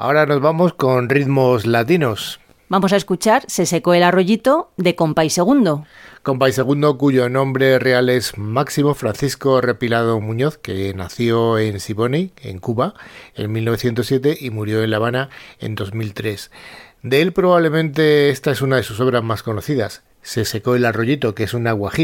Ahora nos vamos con ritmos latinos. Vamos a escuchar Se secó el arroyito de Compay Segundo. Compay Segundo, cuyo nombre real es Máximo Francisco Repilado Muñoz, que nació en Siboney, en Cuba, en 1907 y murió en La Habana en 2003. De él probablemente esta es una de sus obras más conocidas, Se secó el arroyito, que es una guajira.